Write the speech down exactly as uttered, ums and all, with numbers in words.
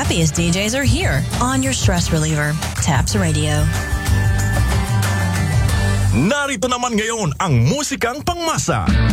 happiest D Js are here on your stress reliever, Taps Radio. Narito naman ngayon ang musikang pangmasa.